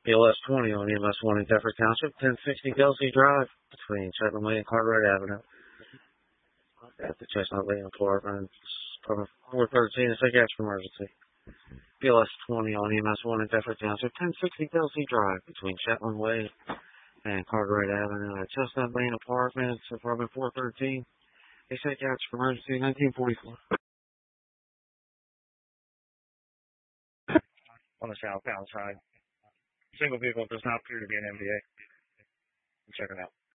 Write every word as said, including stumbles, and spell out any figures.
B L S twenty on E M S one in Deptford Township, ten sixty Kelsey Drive between Shetland Way and Cartwright Avenue. At the Chestnut Lane Apartments, apartment four thirteen, a psychiatric emergency. B L S twenty on E M S one in Deptford Township, ten sixty Kelsey Drive between Shetland Way and Cartwright Avenue. At Chestnut Lane Apartments, apartment four thirteen, a psychiatric emergency, nineteen forty-four. On the southbound side. Single vehicle does not appear to be an M V A. Check it out.